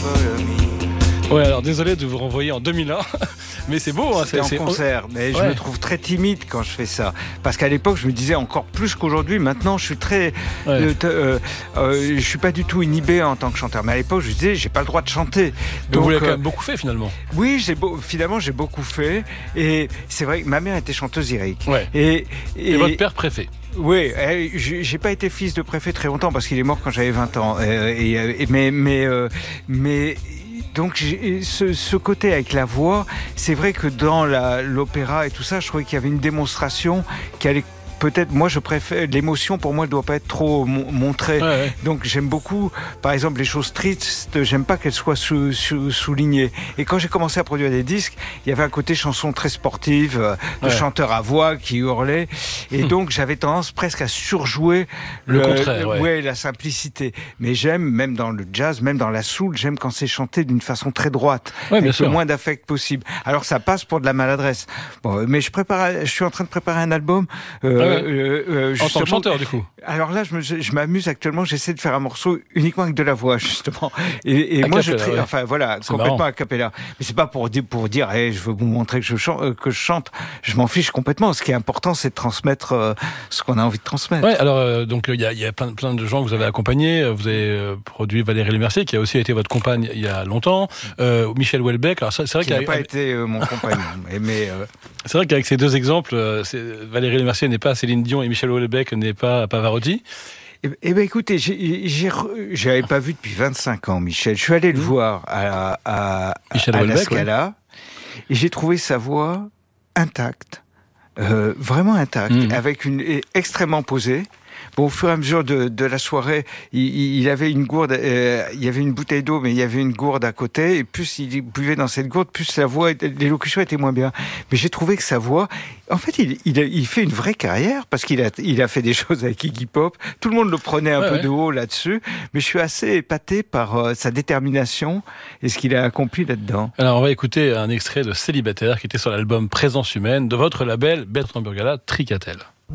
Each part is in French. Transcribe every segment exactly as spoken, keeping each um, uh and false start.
follow me. Ouais, alors désolé de vous renvoyer en deux mille un, mais c'est beau. Hein, c'est en concert, mais ouais. Je me trouve très timide quand je fais ça. Parce qu'à l'époque, je me disais encore plus qu'aujourd'hui. Maintenant, je suis très... Ouais. Euh, euh, euh, je suis pas du tout inhibé en tant que chanteur. Mais à l'époque, je me disais, j'ai pas le droit de chanter. Donc, vous l'avez quand même beaucoup fait, finalement. Oui, j'ai beau, finalement, j'ai beaucoup fait. Et c'est vrai que ma mère était chanteuse lyrique. Ouais. Et, et, et votre père préfet. Oui, j'ai pas été fils de préfet très longtemps parce qu'il est mort quand j'avais vingt ans. Et, et, mais... mais, euh, mais donc ce, ce côté avec la voix, c'est vrai que dans la, l'opéra et tout ça, je trouvais qu'il y avait une démonstration qui allait peut-être, moi je préfère, l'émotion pour moi ne doit pas être trop montrée. Ouais, ouais. Donc j'aime beaucoup, par exemple, les choses tristes, j'aime pas qu'elles soient sou, sou, soulignées. Et quand j'ai commencé à produire des disques, il y avait un côté chanson très sportive, de ouais. chanteurs à voix qui hurlaient. Et hum. donc j'avais tendance presque à surjouer le, le contraire, ouais. ouais, la simplicité. Mais j'aime, même dans le jazz, même dans la soul, j'aime quand c'est chanté d'une façon très droite, ouais, avec le moins d'affect possible. Alors ça passe pour de la maladresse. Bon, mais je prépare, je suis en train de préparer un album. Euh, Ouais. Euh, euh, en tant que chanteur, du coup. Alors là, je, me, je m'amuse actuellement. J'essaie de faire un morceau uniquement avec de la voix, justement. Et, et moi, capella, je trie, ouais. enfin voilà, c'est complètement marrant. a cappella. Mais c'est pas pour dire, pour dire, hey, je veux vous montrer que je chante, que je chante. Je m'en fiche complètement. Ce qui est important, c'est de transmettre euh, ce qu'on a envie de transmettre. Ouais. Alors euh, donc il y a, y a plein, plein de gens que vous avez accompagnés. Vous avez euh, produit Valérie Lemercier, qui a aussi été votre compagne il y a longtemps. Euh, Michel Houellebecq. Alors c'est vrai qu'il n'a pas été euh, mon compagnon, mais. Euh... C'est vrai qu'avec ces deux exemples, euh, Valérie Lemercier n'est pas Céline Dion et Michel Houellebecq n'est pas Pavarotti. Eh, eh ben écoutez, j'ai, j'ai, j'avais pas vu depuis vingt-cinq ans Michel. Je suis allé le mmh. voir à, à, Michel à la Scala ouais. et j'ai trouvé sa voix intacte, euh, vraiment intacte, mmh. avec une extrêmement posée. Bon, au fur et à mesure de, de la soirée, il, il avait une gourde, euh, il y avait une bouteille d'eau, mais il y avait une gourde à côté, et plus il buvait dans cette gourde, plus la voix, l'élocution était moins bien. Mais j'ai trouvé que sa voix, en fait, il, il, il fait une vraie carrière, parce qu'il a, il a fait des choses avec Iggy Pop. Tout le monde le prenait un ouais, peu ouais. de haut là-dessus, mais je suis assez épaté par euh, sa détermination et ce qu'il a accompli là-dedans. Alors, on va écouter un extrait de Célibataire, qui était sur l'album Présence Humaine, de votre label, Bertrand Burgala, Tricatel.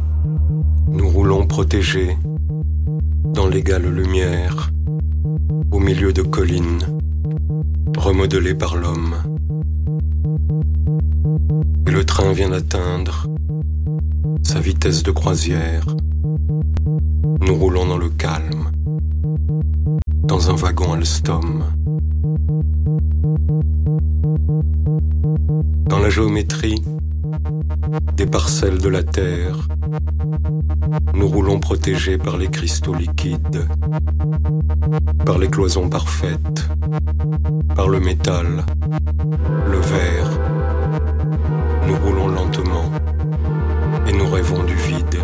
Nous roulons protégés dans l'égale lumière, au milieu de collines, remodelées par l'homme. Et le train vient d'atteindre sa vitesse de croisière. Nous roulons dans le calme, dans un wagon Alstom. Dans la géométrie des parcelles de la terre, nous roulons protégés par les cristaux liquides, par les cloisons parfaites, par le métal, le verre. Nous roulons lentement et nous rêvons du vide.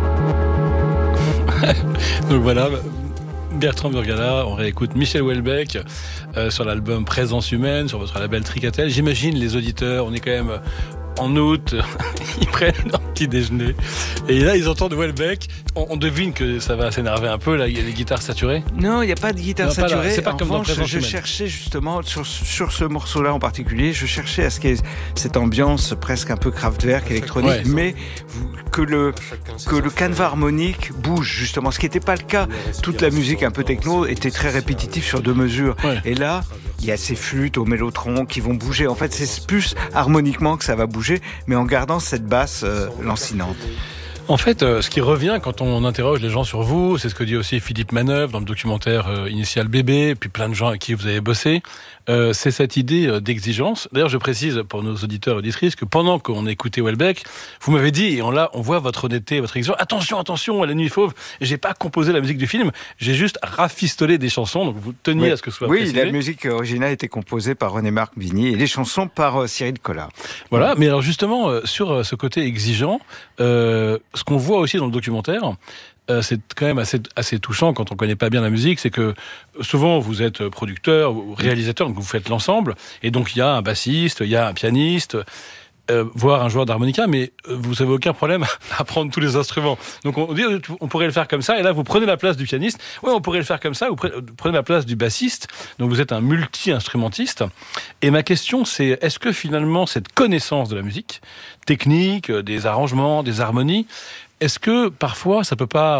Donc voilà, Bertrand Burgala, on réécoute Michel Houellebecq euh, sur l'album Présence Humaine, sur votre label Tricatel. J'imagine les auditeurs, on est quand même en août, ils prennent leur petit déjeuner et là ils entendent Houellebecq. On, on devine que ça va s'énerver un peu, là il y a les guitares saturées. Non, il n'y a pas de guitare non, saturée. Pas c'est pas en comme revanche, dans Présence je Humaine. cherchais justement sur, sur ce morceau-là en particulier, je cherchais à ce qu'il y ait cette ambiance presque un peu Kraftwerk électronique, ouais, mais que le que le canevas harmonique bouge justement, ce qui n'était pas le cas. Toute la musique un peu techno était très répétitive sur deux mesures. Ouais. Et là, il y a ces flûtes au mélotron qui vont bouger. En fait, c'est plus harmoniquement que ça va bouger, mais en gardant cette basse euh, lancinante. En fait, euh, ce qui revient quand on interroge les gens sur vous, c'est ce que dit aussi Philippe Manœuvre dans le documentaire euh, Initial Bébé, puis plein de gens avec qui vous avez bossé, euh, c'est cette idée euh, d'exigence. D'ailleurs, je précise pour nos auditeurs et auditrices que pendant qu'on écoutait Houellebecq, vous m'avez dit, et on, là, on voit votre honnêteté, votre exigence, attention, attention à La Nuit Fauve, et j'ai pas composé la musique du film, j'ai juste rafistolé des chansons, donc vous teniez oui. à ce que ce soit oui, précisé. Oui, la musique originale a été composée par René-Marc Vigny, et les chansons par euh, Cyril Collard. Voilà, mais alors justement, euh, sur euh, ce côté exigeant, euh, ce qu'on voit aussi dans le documentaire, euh, c'est quand même assez, assez touchant quand on connaît pas bien la musique, c'est que souvent vous êtes producteur ou réalisateur, donc vous faites l'ensemble, et donc il y a un bassiste, il y a un pianiste, euh, voire un joueur d'harmonica, mais vous avez aucun problème à prendre tous les instruments. Donc on dit, on pourrait le faire comme ça, et là vous prenez la place du pianiste, ouais, on pourrait le faire comme ça, vous prenez la place du bassiste, donc vous êtes un multi-instrumentiste. Et ma question c'est, est-ce que finalement cette connaissance de la musique, technique, des arrangements, des harmonies, est-ce que parfois ça peut pas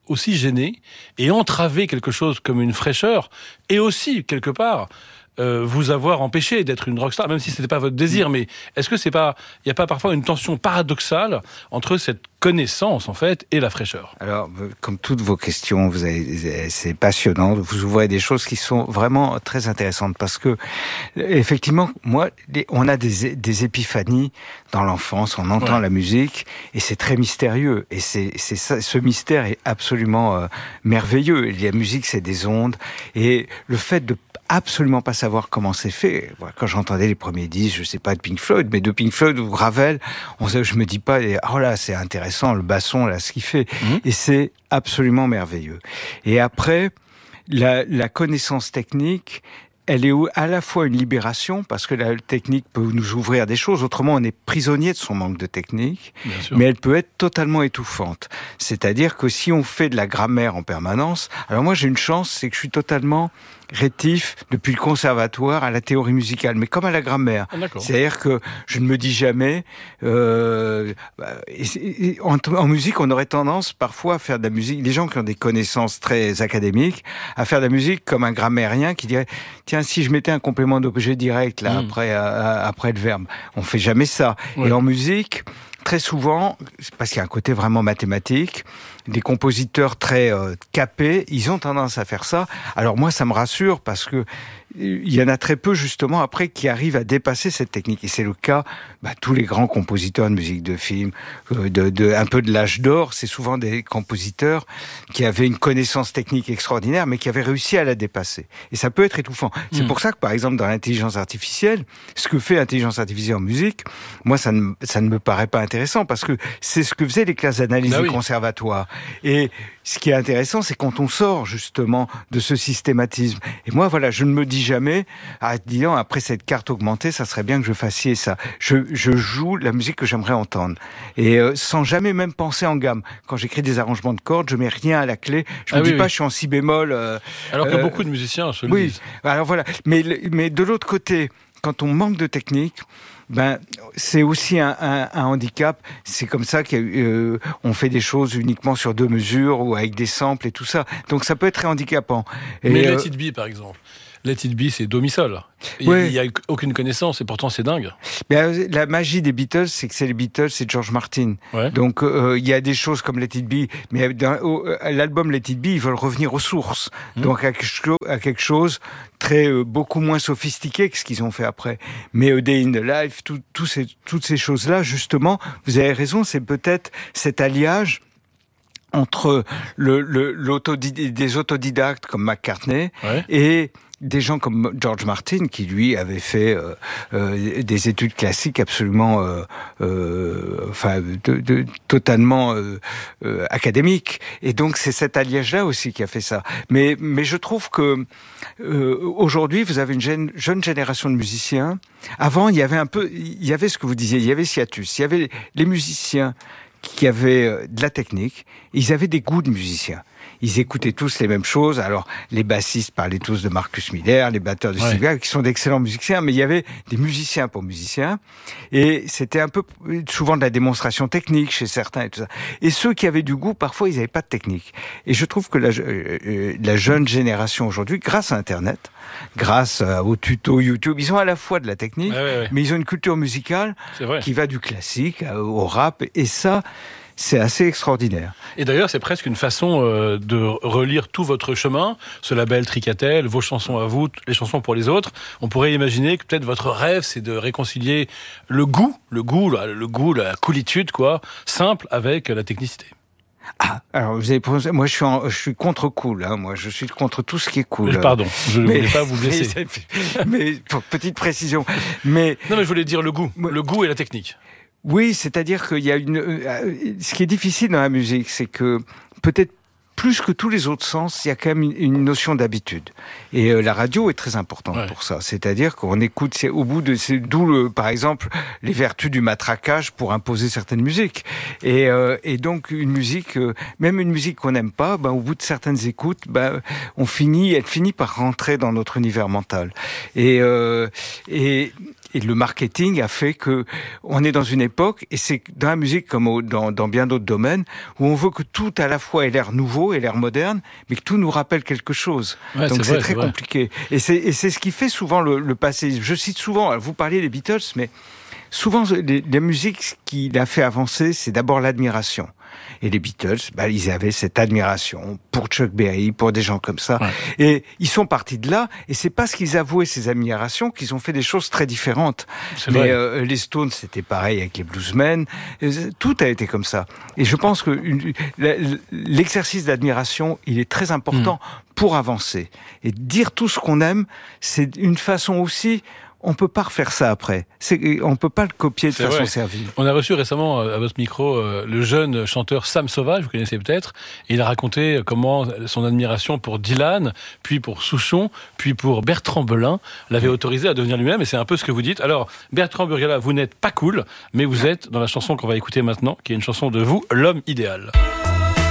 aussi gêner et entraver quelque chose comme une fraîcheur, et aussi, quelque part, euh, vous avoir empêché d'être une rockstar, même si ce n'était pas votre désir, mais est-ce que c'est pas, il n'y a pas parfois une tension paradoxale entre cette connaissance, en fait, et la fraîcheur? Alors, comme toutes vos questions, vous avez, c'est passionnant. Vous ouvrez des choses qui sont vraiment très intéressantes parce que, effectivement, moi, on a des, des épiphanies dans l'enfance, on entend ouais. la musique et c'est très mystérieux. Et c'est, c'est ça, ce mystère est absolument euh, merveilleux. La musique, c'est des ondes et le fait de absolument pas savoir comment c'est fait. Quand j'entendais les premiers disques, je sais pas de Pink Floyd, mais de Pink Floyd ou Ravel, on, je me dis pas, oh là, c'est intéressant, le basson, là, ce qu'il fait. Mmh. Et c'est absolument merveilleux. Et après, la, la connaissance technique, elle est à la fois une libération, parce que la technique peut nous ouvrir des choses, autrement on est prisonnier de son manque de technique, mais elle peut être totalement étouffante. C'est-à-dire que si on fait de la grammaire en permanence, alors moi j'ai une chance, c'est que je suis totalement rétif depuis le conservatoire à la théorie musicale, mais comme à la grammaire. Ah, c'est-à-dire que je ne me dis jamais... Euh, et, et, en, en musique, on aurait tendance parfois à faire de la musique, les gens qui ont des connaissances très académiques, à faire de la musique comme un grammairien qui dirait « Tiens, si je mettais un complément d'objet direct là, mmh. après, à, après le verbe », on fait jamais ça. Ouais. Et en musique... Très souvent, parce qu'il y a un côté vraiment mathématique, des compositeurs très euh, capés, ils ont tendance à faire ça. Alors moi, ça me rassure parce que il y en a très peu justement après qui arrivent à dépasser cette technique. Et c'est le cas, bah, tous les grands compositeurs de musique de film, euh, de, de un peu de l'âge d'or, c'est souvent des compositeurs qui avaient une connaissance technique extraordinaire, mais qui avaient réussi à la dépasser. Et ça peut être étouffant. Mmh. C'est pour ça que par exemple dans l'intelligence artificielle, ce que fait l'intelligence artificielle en musique, moi ça ne ça ne me paraît pas intéressant parce que c'est ce que faisaient les classes d'analyse ah du oui. conservatoire. Et ce qui est intéressant, c'est quand on sort justement de ce systématisme. Et moi, voilà, je ne me dis jamais, ah, disons, après cette carte augmentée, ça serait bien que je fasse ci et ça. Je, je joue la musique que j'aimerais entendre. Et euh, sans jamais même penser en gamme. Quand j'écris des arrangements de cordes, je mets rien à la clé. Je ah me oui, dis oui. pas, je suis en si bémol. Euh, Alors que euh, beaucoup de musiciens se le oui. disent. Alors voilà. Mais, mais de l'autre côté, quand on manque de technique, ben c'est aussi un, un, un handicap. C'est comme ça qu'on euh, fait des choses uniquement sur deux mesures ou avec des samples et tout ça. Donc ça peut être très handicapant. Et Mais euh, Let It Be, par exemple. Let It Be, c'est do mi sol. Il ouais. n'y a aucune connaissance et pourtant c'est dingue. Mais la magie des Beatles, c'est que c'est les Beatles, c'est George Martin. Ouais. Donc euh, il y a des choses comme Let It Be, mais dans au, l'album Let It Be, ils veulent revenir aux sources. Mmh. Donc à quelque, chose, à quelque chose très euh, beaucoup moins sophistiqué que ce qu'ils ont fait après. Mais A Day in the Life, tout, tout ces, toutes ces choses-là, justement, vous avez raison, c'est peut-être cet alliage entre le, le, l'autodid- des autodidactes comme McCartney ouais. et des gens comme George Martin qui lui avait fait euh, euh, des études classiques absolument euh, euh, enfin de, de, totalement euh, euh, académiques, et donc c'est cet alliage-là aussi qui a fait ça. Mais mais je trouve que euh, aujourd'hui vous avez une jeune, jeune génération de musiciens. Avant il y avait un peu il y avait ce que vous disiez, il y avait Ciatus, il y avait les musiciens qui avaient de la technique, ils avaient des goûts de musiciens. Ils écoutaient tous les mêmes choses. Alors, les bassistes parlaient tous de Marcus Miller, les batteurs de ouais. Steve Vai, qui sont d'excellents musiciens, mais il y avait des musiciens pour musiciens. Et c'était un peu, souvent de la démonstration technique chez certains et tout ça. Et ceux qui avaient du goût, parfois, ils n'avaient pas de technique. Et je trouve que la, euh, la jeune génération aujourd'hui, grâce à Internet, grâce aux tutos YouTube, ils ont à la fois de la technique, ouais, ouais, ouais. mais ils ont une culture musicale qui va du classique au rap. Et ça, c'est assez extraordinaire. Et d'ailleurs, c'est presque une façon euh, de relire tout votre chemin, ce label Tricatel, vos chansons à vous, les chansons pour les autres. On pourrait imaginer que peut-être votre rêve, c'est de réconcilier le goût, le goût, le goût, la coolitude, quoi, simple avec la technicité. Ah, alors vous avez prononcé, moi je suis en, je suis contre cool, hein, moi je suis contre tout ce qui est cool. Pardon, je ne voulais pas vous blesser. Mais, mais pour petite précision, mais non mais je voulais dire le goût, le goût et la technique. Oui, c'est-à-dire qu'il y a une. Euh, ce qui est difficile dans la musique, c'est que peut-être plus que tous les autres sens, il y a quand même une, une notion d'habitude. Et euh, la radio est très importante ouais. pour ça. C'est-à-dire qu'on écoute, c'est au bout de, c'est d'où le, par exemple, les vertus du matraquage pour imposer certaines musiques. Et, euh, et donc une musique, euh, même une musique qu'on n'aime pas, ben au bout de certaines écoutes, ben on finit, elle finit par rentrer dans notre univers mental. Et euh, et et le marketing a fait que on est dans une époque, et c'est dans la musique comme au, dans, dans bien d'autres domaines, où on veut que tout à la fois ait l'air nouveau, ait l'air moderne, mais que tout nous rappelle quelque chose. Ouais, Donc c'est, c'est vrai, très c'est compliqué. Et c'est, et c'est ce qui fait souvent le, le passé. Je cite souvent, vous parliez des Beatles, mais souvent les, les musiques qui l'a fait avancer, c'est d'abord l'admiration. Et les Beatles, bah, ils avaient cette admiration pour Chuck Berry, pour des gens comme ça. Ouais. Et ils sont partis de là, et c'est parce qu'ils avouaient ces admirations qu'ils ont fait des choses très différentes. C'est mais vrai. Euh, les Stones, c'était pareil avec les bluesmen. Tout a été comme ça. Et je pense que une, l'exercice d'admiration, il est très important mmh. pour avancer. Et dire tout ce qu'on aime, c'est une façon aussi... On peut pas refaire ça après. C'est, on peut pas le copier de c'est façon vrai. servile. On a reçu récemment à votre micro le jeune chanteur Sam Sauvage, vous connaissez peut-être, et il a raconté comment son admiration pour Dylan, puis pour Souchon, puis pour Bertrand Belin l'avait autorisé à devenir lui-même, et c'est un peu ce que vous dites. Alors, Bertrand Burgala, vous n'êtes pas cool, mais vous êtes dans la chanson qu'on va écouter maintenant, qui est une chanson de vous, L'homme idéal.